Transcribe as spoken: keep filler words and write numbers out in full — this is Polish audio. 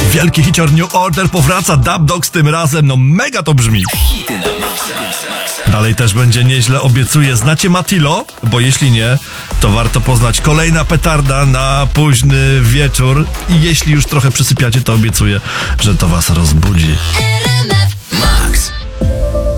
Wielki hicior New Order powraca, Dub Dogs tym razem, no mega to brzmi. Dalej też będzie nieźle, obiecuję. Znacie Matilo? Bo jeśli nie, to warto poznać. Kolejna petarda na późny wieczór i jeśli już trochę przysypiacie, to obiecuję, że to was rozbudzi.